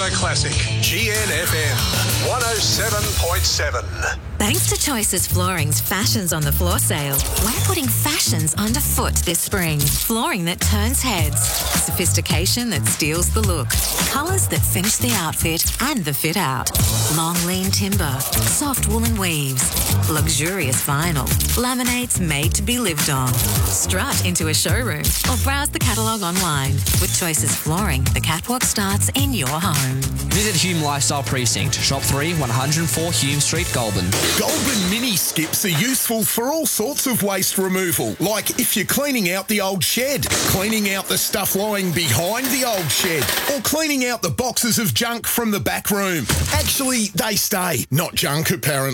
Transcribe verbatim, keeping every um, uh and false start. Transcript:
Weather Classic. G N F M one oh seven point seven. Thanks to Choices Flooring's Fashions on the Floor sale, we're putting fashions underfoot this spring. Flooring that turns heads, sophistication that steals the look, colours that finish the outfit and the fit out. Long lean timber, soft woolen weaves, luxurious vinyl, laminates made to be lived on. Strut into a showroom or browse the catalogue online. With Choices Flooring, the catwalk starts in your home. Visit Hume Lifestyle Precinct, Shop three, one oh four Hume Street, Goulburn. Goulburn mini skips are useful for all sorts of waste removal, like if you're cleaning out the old shed, cleaning out the stuff lying behind the old shed, or cleaning out the boxes of junk from the back room. Actually, they stay, not junk apparently.